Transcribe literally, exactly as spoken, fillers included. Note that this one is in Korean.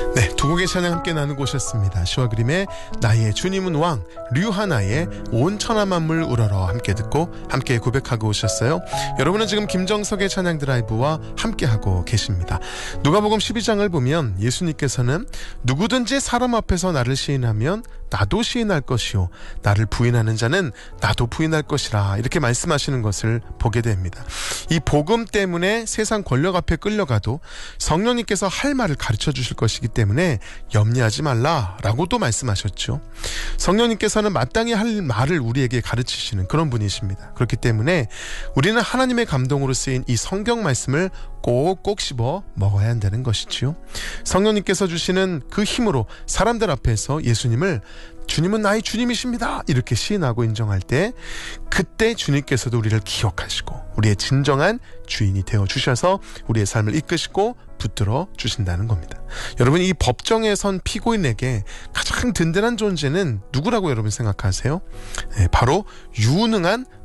네, 두 곡의 찬양 함께 나누고 오셨습니다. 시와 그림의 나의 주님은 왕, 류하나의 온 천하 만물 우러러 함께 듣고 함께 고백하고 오셨어요. 여러분은 지금 김정석의 찬양 드라이브와 함께하고 계십니다. 누가복음 십이 장을 보면 예수님께서는 누구든지 사람 앞에서 나를 시인하면 나도 시인할 것이요 나를 부인하는 자는 나도 부인할 것이라 이렇게 말씀하시는 것을 보게 됩니다. 이 복음 때문에 세상 권력 앞에 끌려가도 성령님께서 할 말을 가르쳐 주실 것이기 때문에 염려하지 말라라고도 말씀하셨죠. 성령님께서는 마땅히 할 말을 우리에게 가르치시는 그런 분이십니다. 그렇기 때문에 우리는 하나님의 감동으로 쓰인 이 성경 말씀을 꼭꼭 씹어 먹어야 한다는 것이지요. 성령님께서 주시는 그 힘으로 사람들 앞에서 예수님을 주님은 나의 주님이십니다 이렇게 시인하고 인정할 때 그때 주님께서도 우리를 기억하시고 우리의 진정한 주인이 되어주셔서 우리의 삶을 이끄시고 붙들어 주신다는 겁니다. 여러분, 이 법정에 선 피고인에게 가장 든든한 존재는 누구라고 여러분 생각하세요? 네, 바로 유능한